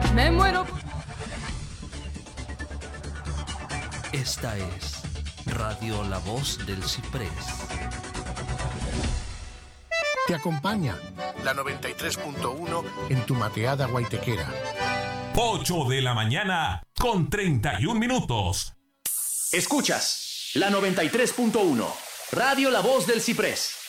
Me muero. Esta es Radio La Voz del Ciprés. Te acompaña la 93.1 en tu mateada guaitequera. 8 de la mañana con 31 minutos. Escuchas la 93.1, Radio La Voz del Ciprés.